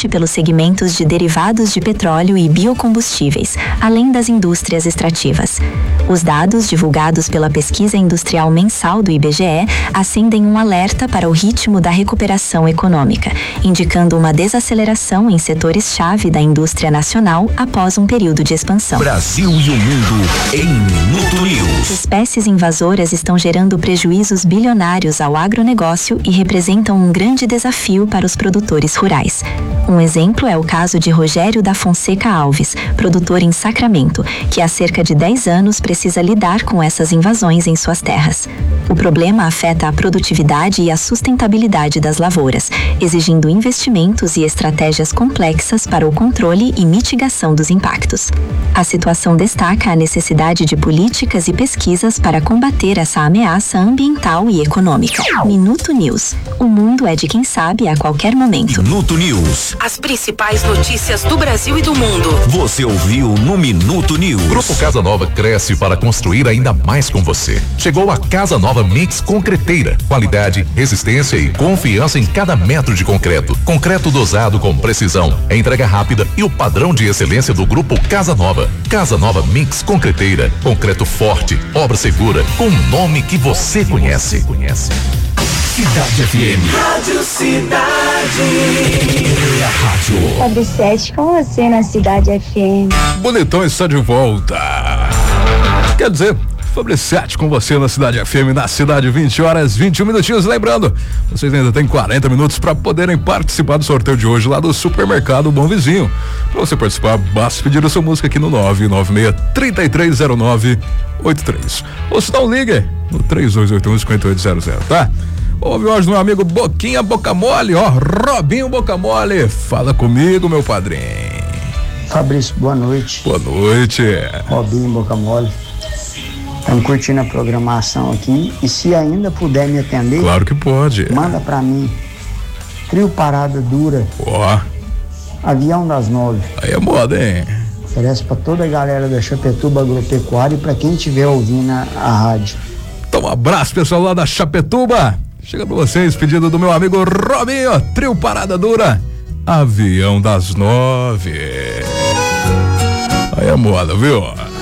principalmente pelos segmentos de derivados de petróleo e biocombustíveis, além das indústrias extrativas. Os dados divulgados pela Pesquisa Industrial Mensal do IBGE acendem um alerta para o ritmo da recuperação econômica, indicando uma desaceleração em setores-chave da indústria nacional após um período de expansão. Brasil e o mundo em Minuto News. Espécies invasoras estão gerando prejuízos bilionários ao agronegócio e representam um grande desafio para os produtores rurais. Um exemplo é o caso de Rogério da Fonseca Alves, produtor em Sacramento, que há cerca de 10 anos precisa lidar com essas invasões em suas terras. O problema afeta a produtividade e a sustentabilidade das lavouras, exigindo investimentos e estratégias complexas para o controle e mitigação dos impactos. A situação destaca a necessidade de políticas e pesquisas para combater essa ameaça ambiental e econômica. Minuto News. O mundo é de quem sabe a qualquer momento. Minuto News. As principais notícias do Brasil e do mundo. Você ouviu no Minuto News. Grupo Casa Nova cresce para construir ainda mais com você. Chegou a Casa Nova Mix Concreteira. Qualidade, resistência e confiança em cada metro de concreto. Concreto dosado com precisão, entrega rápida e o padrão de excelência do Grupo Casa Nova. Casa Nova Mix Concreteira. Concreto forte, obra segura, com o nome que você conhece. Cidade FM. Rádio Cidade. É a rádio. Fabricete com você na Cidade FM. Bonitão está de volta. Quer dizer, Fabricete com você na Cidade FM, na cidade, 20 horas, 21 minutinhos. Lembrando, vocês ainda têm 40 minutos para poderem participar do sorteio de hoje lá do Supermercado Bom Vizinho. Para você participar, basta pedir a sua música aqui no 996-3309-83. Ou se não, ligue no 3281-5800, tá? Ouve hoje meu amigo Boquinha Boca Mole, ó, Robinho Boca Mole. Fala comigo, meu padrinho. Fabrício, boa noite. Boa noite. Robinho Boca Mole. Estamos curtindo a programação aqui e se ainda puder me atender, claro que pode. Manda pra mim Trio Parada Dura. Ó. Avião das 9. Aí é moda, hein? Oferece pra toda a galera da Chapetuba Agropecuária e pra quem estiver ouvindo a rádio. Então um abraço, pessoal lá da Chapetuba. Chega pra vocês, pedido do meu amigo Robinho, Trio Parada Dura, Avião das 9. Aí é moda, viu?